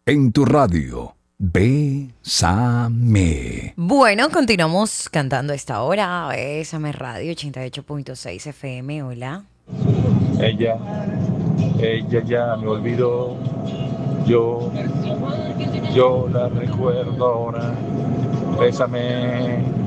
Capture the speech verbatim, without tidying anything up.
En tu radio, Bésame. Bueno, continuamos cantando a esta hora. Bésame Radio ochenta y ocho punto seis F M. Hola. Ella, ella ya me olvidó. Yo, yo la recuerdo ahora. Bésame.